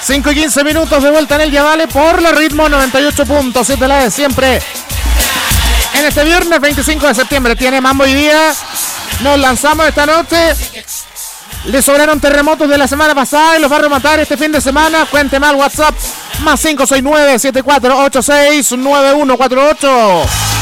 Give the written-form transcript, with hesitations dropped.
5 y 15 minutos de vuelta en el Yavale por la Ritmo 98.7, la de siempre. En este viernes 25 de septiembre tiene Mambo y Día. Nos lanzamos esta noche. Le sobraron terremotos de la semana pasada y los va a rematar este fin de semana. Cuénteme al WhatsApp más 569-7486-9148.